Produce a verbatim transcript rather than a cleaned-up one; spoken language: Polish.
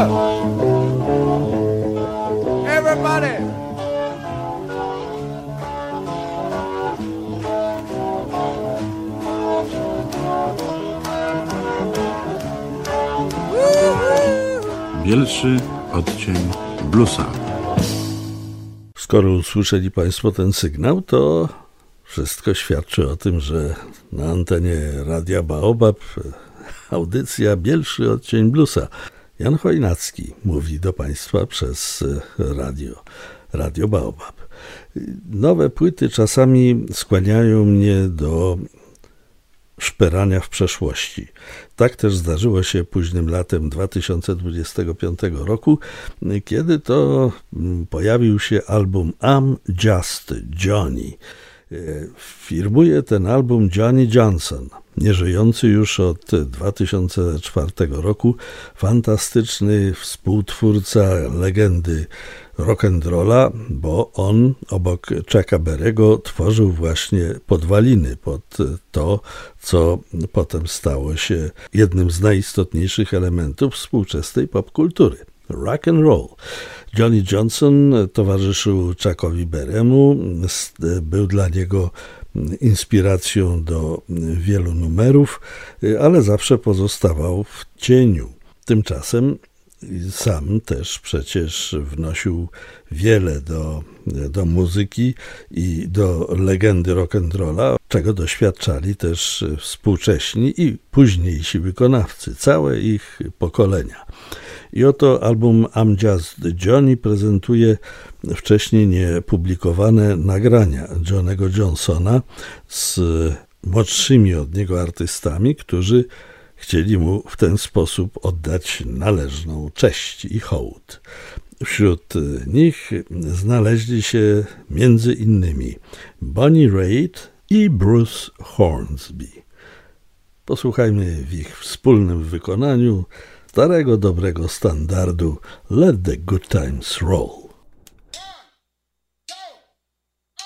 Everybody. Bielszy odcień bluesa. Skoro usłyszeli Państwo ten sygnał, to wszystko świadczy o tym, że na antenie Radia Baobab audycja Bielszy odcień bluesa. Jan Chojnacki mówi do Państwa przez radio, Radio Baobab. Nowe płyty czasami skłaniają mnie do szperania w przeszłości. Tak też zdarzyło się późnym latem dwa tysiące dwudziestego piątego roku, kiedy to pojawił się album I'm Just Johnny. Firmuje ten album Johnny Johnson, nieżyjący już od dwa tysiące czwartego roku, fantastyczny współtwórca legendy rock'n'rolla, bo on obok Chucka Berry'ego tworzył właśnie podwaliny pod to, co potem stało się jednym z najistotniejszych elementów współczesnej popkultury. Rock and roll. Johnny Johnson towarzyszył Chuckowi Berry'emu, był dla niego inspiracją do wielu numerów, ale zawsze pozostawał w cieniu. Tymczasem sam też przecież wnosił wiele do, do muzyki i do legendy rock'n'rolla, czego doświadczali też współcześni i późniejsi wykonawcy, całe ich pokolenia. I oto album I'm Just Johnny prezentuje wcześniej niepublikowane nagrania Johnnego Johnsona z młodszymi od niego artystami, którzy chcieli mu w ten sposób oddać należną cześć i hołd. Wśród nich znaleźli się między innymi Bonnie Raitt i Bruce Hornsby. Posłuchajmy w ich wspólnym wykonaniu starego, dobrego standardu Let the Good Times Roll.